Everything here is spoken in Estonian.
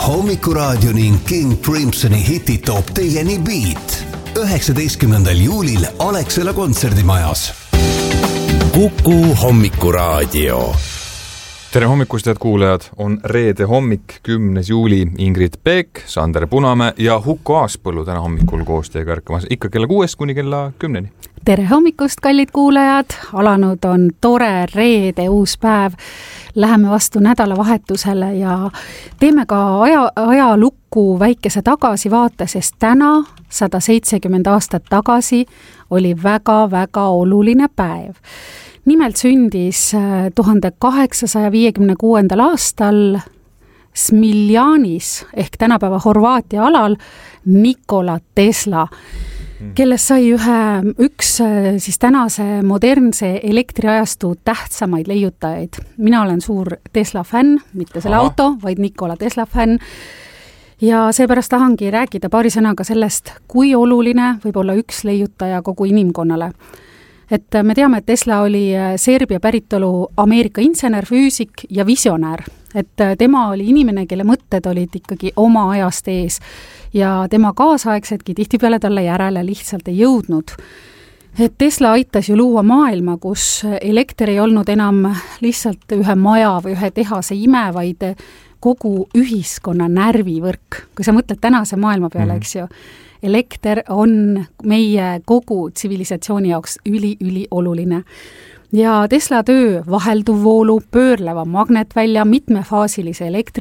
Hommikuraadio ning King Crimsoni hitid toob teieni Beat 19. juulil Alexela kontserdimajas. Kuku Hommikuraadio. Tere hommikust, head kuulajad! On reede hommik, 10. juuli. Ingrid Peek, Sander Punamäe ja Huko Aaspõllu täna hommikul koos teiega ärkamas ikka kella 6 kuni kella 10. Tere hommikust, kallid kuulajad! Alanud on tore reede uus päev. Läheme vastu nädalavahetusele ja teeme ka ajalukku väikese tagasivaate, sest täna 170 aastat tagasi oli väga-väga oluline päev. Nimelt sündis 1856. aastal Smiljanis ehk tänapäeva Horvaatia alal Nikola Tesla, kellest sai üks siis tänase modernse elektriajastu tähtsamaid leiutajaid. Mina olen suur Tesla fänn, mitte selle auto, vaid Nikola Tesla fänn. Ja seepärast tahangi rääkida paari sõnaga sellest, kui oluline võib olla üks leiutaja kogu inimkonnale. Et me teame, et Tesla oli Serbia päritolu Ameerika insener, füüsik ja visionäär. Et tema oli inimene, kelle mõtted olid ikkagi oma ajast ees ja tema kaasaegsedki tihtipeale talle järele lihtsalt ei jõudnud. Et Tesla aitas ju luua maailma, kus elekter ei olnud enam lihtsalt ühe maja või ühe tehase ime, vaid kogu ühiskonna närvivõrk. Kui sa mõtled tänase maailma peale, eks ju, elekter on meie kogu tsivilisatsiooni jaoks üli oluline. Ja Tesla töö vahelduv voolu, pöörleva magnetvälja, mitmefaasilise elektri